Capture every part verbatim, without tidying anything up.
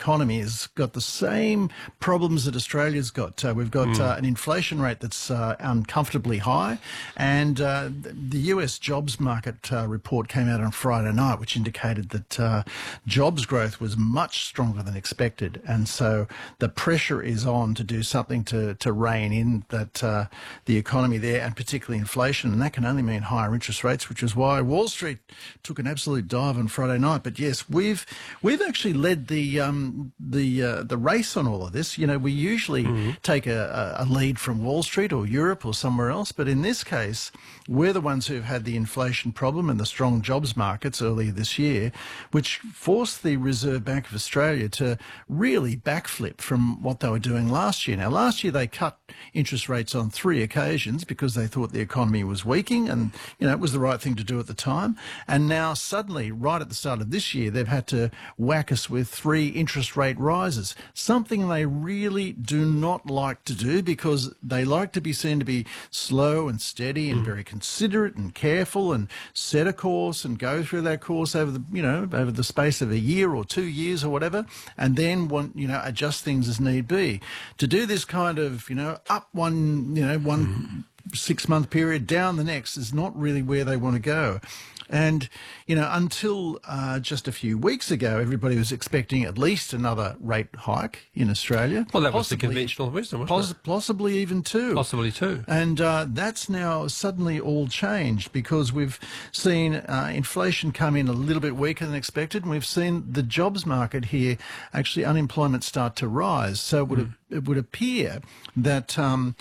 economy has got the same problems that Australia's got. Uh, we've got mm. uh, an inflation rate that's uh, uncomfortably high, and uh, the U S jobs market uh, report came out on Friday night, which indicated that uh, jobs growth was much stronger than expected, and so the pressure is on to do something to, to rein in that uh, the economy there, and particularly inflation, and that can only mean higher interest rates, which is why Wall Street took an absolute dive on Friday night. But yes, we've we've actually led the um, the uh, the race on all of this. You know, we usually mm-hmm. take a, a lead from Wall Street or Europe or somewhere else, but in this case, we're the ones who've had the inflation problem and the strong jobs markets earlier this year, which forced the Reserve Bank of Australia to really backflip from what they were doing last year. Now, last year they cut interest rates on three occasions because they thought the economy was weakening, and you know it was the right thing to do at the time. And now suddenly, right at the start of this year, they've had to whack us with three interest rate rises, something they really do not like to do because they like to be seen to be slow and steady and mm. very considerate and careful and set a course and go through that course over the, you know, over the space of a year or two years or whatever, and then want, you know, adjust things as need be. To do this kind of, you know, up one, you know, one mm. six month period, down the next is not really where they want to go. And, you know, until uh, just a few weeks ago, everybody was expecting at least another rate hike in Australia. Well, that possibly, was the conventional wisdom, wasn't poss- it? Possibly even two. Possibly two. And uh, that's now suddenly all changed because we've seen uh, inflation come in a little bit weaker than expected, and we've seen the jobs market here, actually unemployment start to rise. So it would, mm. it would appear that um,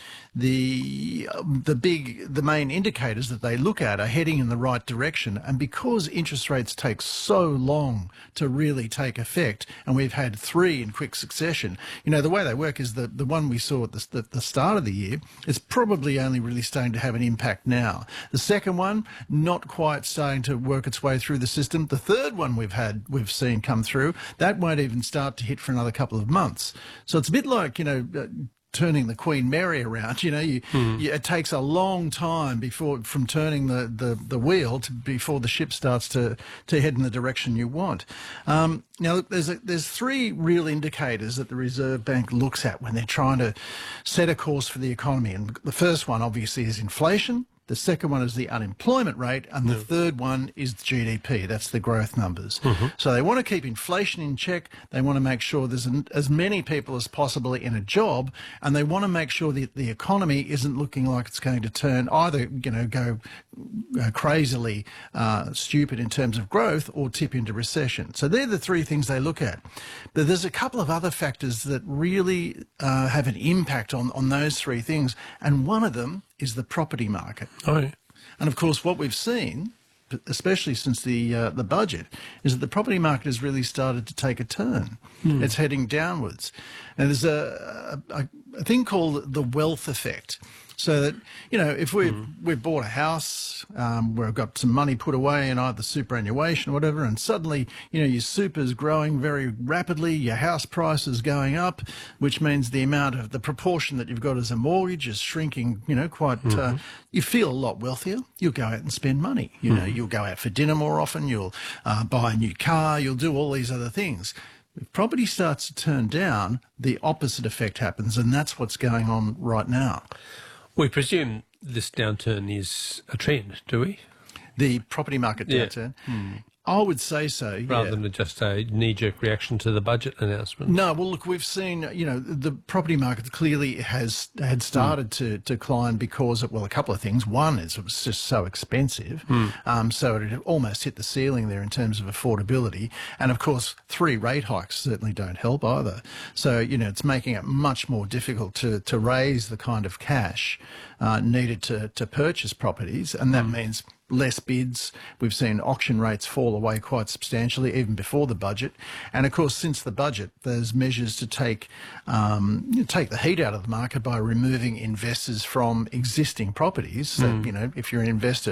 the, the big, the main indicators that they look at are heading in the right direction. And because interest rates take so long to really take effect, and we've had three in quick succession, you know, the way they work is that the one we saw at the, the, the start of the year is probably only really starting to have an impact now. The second one, not quite starting to work its way through the system. The third one we've had, we've seen come through, that won't even start to hit for another couple of months. So it's a bit like, you know, uh, turning the Queen Mary around, you know, you, mm. you, it takes a long time before from turning the, the, the wheel to before the ship starts to, to head in the direction you want. Um, now, there's a, there's three real indicators that the Reserve Bank looks at when they're trying to set a course for the economy. And the first one, obviously, is inflation. The second one is the unemployment rate, and the yeah. third one is the G D P. That's the growth numbers. Mm-hmm. So they want to keep inflation in check. They want to make sure there's an, as many people as possible in a job, and they want to make sure that the economy isn't looking like it's going to turn either, you know, go uh, crazily uh, stupid in terms of growth or tip into recession. So they're the three things they look at. But there's a couple of other factors that really uh, have an impact on, on those three things, and one of them is the property market. Oh, yeah. And of course, what we've seen, especially since the uh, the budget, is that the property market has really started to take a turn. Hmm. It's heading downwards. And there's a, a, a thing called the wealth effect. So that, you know, if we've, mm. we've bought a house, um, where I've got some money put away in either superannuation or whatever, and suddenly, you know, your super's growing very rapidly, your house price is going up, which means the amount of the proportion that you've got as a mortgage is shrinking, you know, quite, mm-hmm. uh, you feel a lot wealthier. You'll go out and spend money. You mm. know, you'll go out for dinner more often, you'll uh, buy a new car, you'll do all these other things. If property starts to turn down, the opposite effect happens, and that's what's going on right now. We presume this downturn is a trend, do we? The property market downturn? Yeah. Hmm. I would say so, yeah. Rather than just a knee-jerk reaction to the budget announcement. No, well, look, we've seen, you know, the property market clearly has had started mm. to, to climb because of, well, a couple of things. One is it was just so expensive, mm. um, so it had almost hit the ceiling there in terms of affordability. And, of course, three rate hikes certainly don't help either. So, you know, it's making it much more difficult to, to raise the kind of cash uh, needed to, to purchase properties, and that mm. means less bids. We've seen auction rates fall away quite substantially, even before the budget. And, of course, since the budget, there's measures to take um, take the heat out of the market by removing investors from existing properties. So, mm. you know, if you're an investor